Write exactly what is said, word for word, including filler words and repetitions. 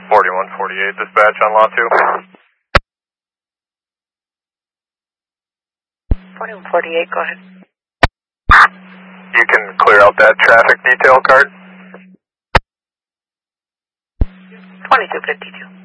forty-one forty-eight, dispatch on lot two. forty-one forty-eight, go ahead. You can clear out that traffic detail card. twenty-two fifty-two.